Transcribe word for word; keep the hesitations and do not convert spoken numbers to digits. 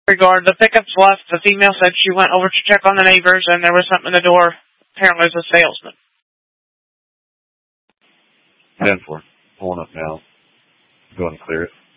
regard, the pickup's left. The female said she went over to check on the neighbors, and there was something in the door. Apparently, it was a salesman. ten four. Pulling up now. Go ahead and clear it.